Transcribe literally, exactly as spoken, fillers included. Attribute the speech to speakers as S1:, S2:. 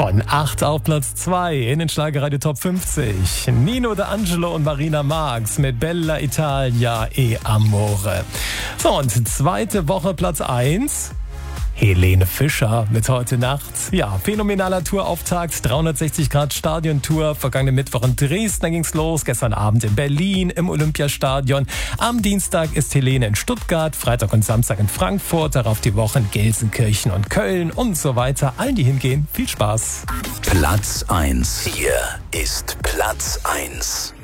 S1: Von acht auf Platz zwei in den Schlagerradio Top fünfzig. Nino D'Angelo und Marina Marx mit Bella Italia e Amore. So, und zweite Woche Platz eins. Helene Fischer mit Heute Nacht. Ja, phänomenaler Tourauftakt, dreihundertsechzig Grad Stadiontour. Vergangenen Mittwoch in Dresden, da ging's los. Gestern Abend in Berlin im Olympiastadion. Am Dienstag ist Helene in Stuttgart, Freitag und Samstag in Frankfurt. Darauf die Woche in Gelsenkirchen und Köln und so weiter. Allen, die hingehen, viel Spaß.
S2: Platz eins. Hier ist Platz eins.